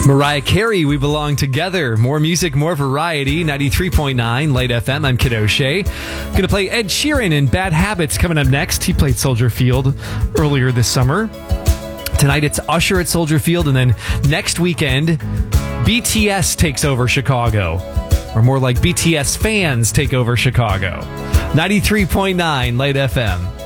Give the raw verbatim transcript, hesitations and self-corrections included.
Mariah Carey, We Belong Together. More music, more variety. ninety-three point nine Light F M. I'm Kid O'Shea. Going to play Ed Sheeran and Bad Habits coming up next. He played Soldier Field earlier this summer. Tonight it's Usher at Soldier Field, and then next weekend, B T S takes over Chicago. Or more like B T S fans take over Chicago. ninety-three point nine Light F M.